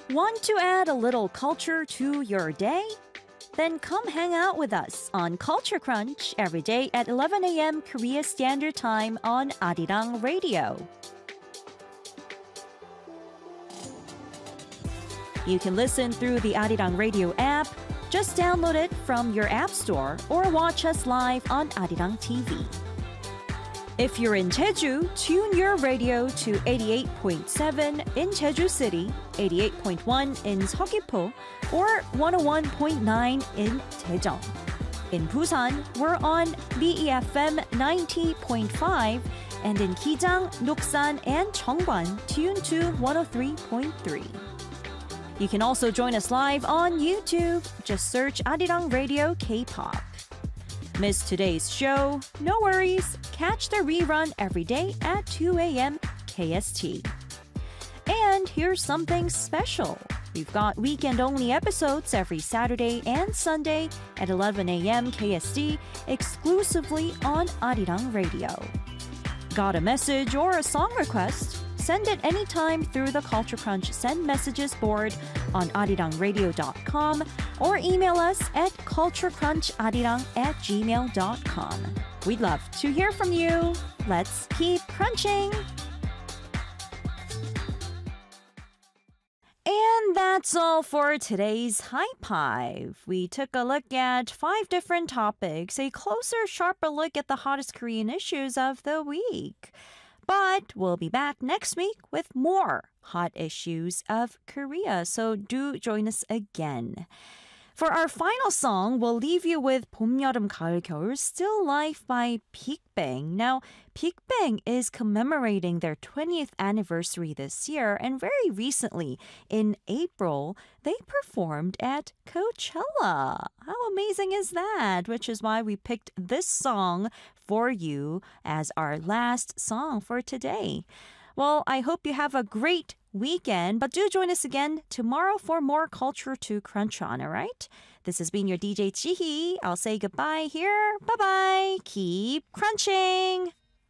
Want to add a little culture to your day? Then come hang out with us on Culture Crunch every day at 11 a.m. Korea Standard Time on Arirang Radio. You can listen through the Arirang Radio app. Just download it from your app store or watch us live on Arirang TV. If you're in Jeju, tune your radio to 88.7 in Jeju City, 88.1 in Seogwipo, or 101.9 in Daejeon. In Busan, we're on BEFM 90.5, and in Kijang, Nuksan, and Cheongwan, tune to 103.3. You can also join us live on YouTube. Just search Arirang Radio K-pop. Miss today's show? No worries. Catch the rerun every day at 2 a.m. KST. And here's something special. We've got weekend-only episodes every Saturday and Sunday at 11 a.m. KST exclusively on Arirang Radio. Got a message or a song request? Send it anytime through the Culture Crunch Send Messages board on arirangradio.com or email us at culturecruncharirang@gmail.com. We'd love to hear from you. Let's keep crunching! And that's all for today's High Five. We took a look at 5 different topics, a closer, sharper look at the hottest Korean issues of the week. But we'll be back next week with more hot issues of Korea, so do join us again. For our final song, we'll leave you with 봄, 여름, 가을, 겨울, Still Life by Big Bang. Now, Big Bang is commemorating their 20th anniversary this year, and very recently, in April, they performed at Coachella. How amazing is that? Which is why we picked this song for you as our last song for today. Well, I hope you have a great weekend, but do join us again tomorrow for more culture to crunch on, all right? This has been your DJ Jihi. I'll say goodbye here. Bye-bye. Keep crunching.